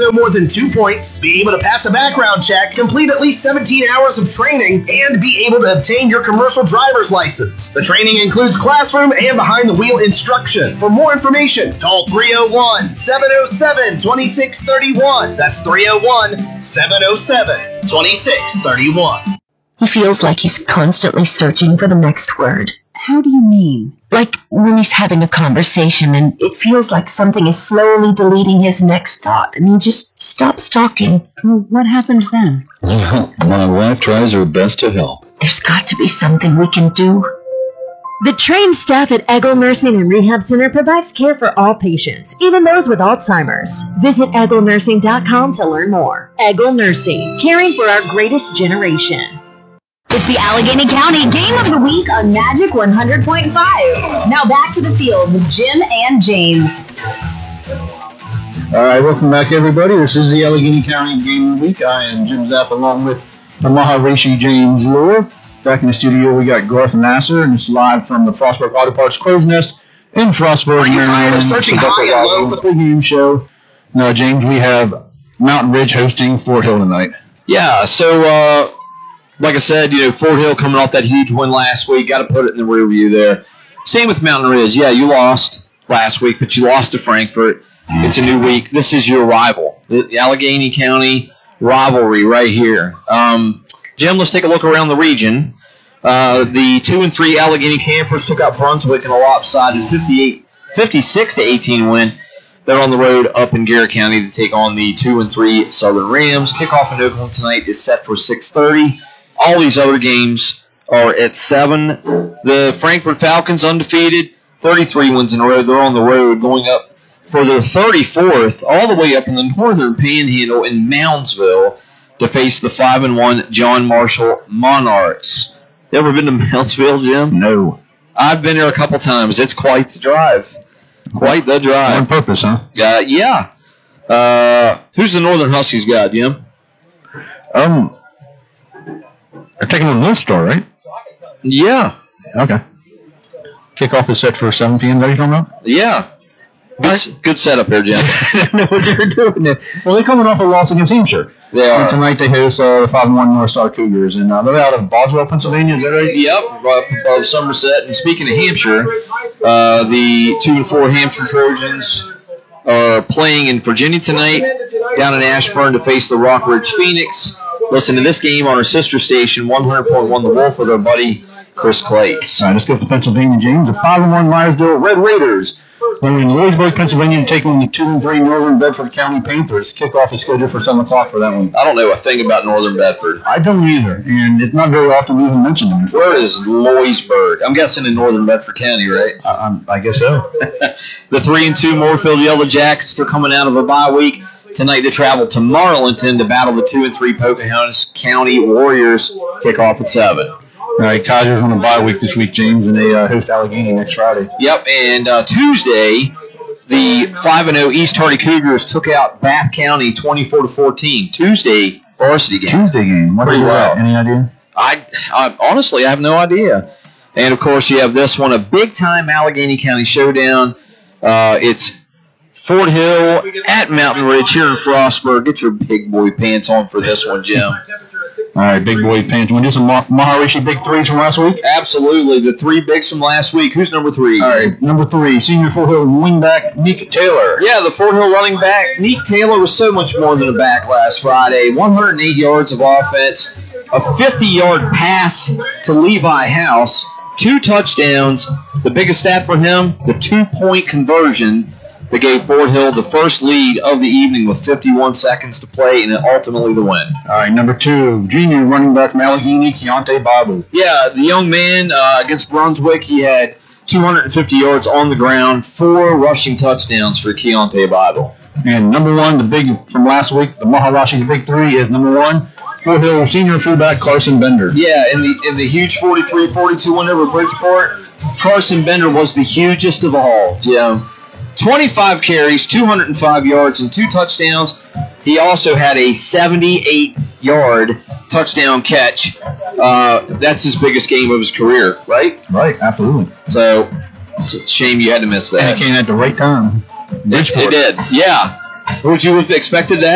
no more than 2 points, be able to pass a background check, complete at least 17 hours of training, and be able to obtain your commercial driver's license. The training includes classroom and behind-the-wheel instruction. For more information, call 301-707-2631. That's 301-707-2631. He feels like he's constantly searching for the next word. How do you mean? Like when he's having a conversation and it feels like something is slowly deleting his next thought and he just stops talking. Well, what happens then? Well, my wife tries her best to help. There's got to be something we can do. The trained staff at Eagle Nursing and Rehab Center provides care for all patients, even those with Alzheimer's. Visit EagleNursing.com to learn more. Eagle Nursing, caring for our greatest generation. It's the Allegheny County Game of the Week on Magic 100.5. Now back to the field with Jim and James. All right, welcome back, everybody. This is the Allegheny County Game of the Week. I am Jim Zapp along with the Maharishi James Lure. Back in the studio, we got Garth Nasser, and it's live from the Frostburg Auto Parts Crow's Nest in Frostburg, Are you Maryland. tired of searching high and low for the pregame show? No, James, we have Mountain Ridge hosting Fort Hill tonight. Yeah, so like I said, Fort Hill coming off that huge win last week. Got to put it in the rear view there. Same with Mountain Ridge. Yeah, you lost last week, but you lost to Frankfort. It's a new week. This is your rival, the Allegheny County rivalry right here. Jim, let's take a look around the region. The 2-3 Allegheny Campers took out Brunswick in a lopsided 56-18 win. They're on the road up in Garrett County to take on the 2-3 Southern Rams. Kickoff in Oakland tonight is set for 6:30. All these other games are at 7. The Frankfort Falcons undefeated, 33 wins in a row. They're on the road going up for their 34th, all the way up in the northern panhandle in Moundsville to face the 5-1 John Marshall Monarchs. You ever been to Moundsville, Jim? No. I've been there a couple times. It's quite the drive. Quite the drive. On purpose, huh? Yeah. Who's the Northern Huskies guy, Jim? They're taking on North Star, right? Yeah. Okay. Kickoff is set for 7 p.m. That you talking about? Yeah. Good setup here, Jim. I know what you're doing there. Well, they're coming off a loss against Hampshire. They are. And tonight they host the 5-1 North Star Cougars, and they're out of Boswell, Pennsylvania. Is that right? Yep, above Somerset. And speaking of Hampshire, the 2-4 Hampshire Trojans are playing in Virginia tonight, down in Ashburn to face the Rockridge Phoenix. Listen to this game on our sister station, 100.1 The Wolf, with our buddy Chris Clates. All right, let's go to Pennsylvania, James. The 5-1 Myersdale Red Raiders. They're in Lewisburg, Pennsylvania, to take on the 2-3 Northern Bedford County Panthers. Kickoff is scheduled for 7 o'clock for that one. I don't know a thing about Northern Bedford. I don't either, and it's not very often we even mention them. Where is Lewisburg? I'm guessing in Northern Bedford County, right? I guess so. The 3-2 Moorfield Yellow Jackets are coming out of a bye week. Tonight they travel to Marlinton to battle the 2-3 Pocahontas County Warriors. Kickoff at 7. All right, Kaiser's on a bye week this week, James, and they host Allegheny next Friday. Yep, and Tuesday, the 5-0 East Hardy Cougars took out Bath County 24-14. Tuesday varsity game. Tuesday game. What is that? Any idea? I honestly, I have no idea. And, of course, you have this one, a big-time Allegheny County showdown. It's Fort Hill at Mountain Ridge here in Frostburg. Get your big boy pants on for this one, Jim. All right, big boy pants. Want to do some Maharishi big threes from last week? Absolutely. The 3 bigs from last week. Who's number 3? All right, number 3, senior Fort Hill wingback Nick Taylor. Yeah, the Fort Hill running back. Nick Taylor was so much more than a back last Friday. 108 yards of offense, a 50-yard pass to Levi House, 2 touchdowns. The biggest stat for him, the 2-point conversion that gave Fort Hill the first lead of the evening with 51 seconds to play and ultimately the win. All right, number 2, junior running back from Allegheny, Keontae Bible. Yeah, the young man against Brunswick, he had 250 yards on the ground, 4 rushing touchdowns for Keontae Bible. And number 1, the big from last week, the Maharashi's big 3 is number 1, Fort Hill senior fullback Carson Bender. Yeah, in the huge 43-42 win over Bridgeport, Carson Bender was the hugest of all, Jim. 25 carries, 205 yards, and 2 touchdowns. He also had a 78-yard touchdown catch. That's his biggest game of his career, right? Right, absolutely. So it's a shame you had to miss that. And it came at the right time. It did, yeah. Would you have expected that?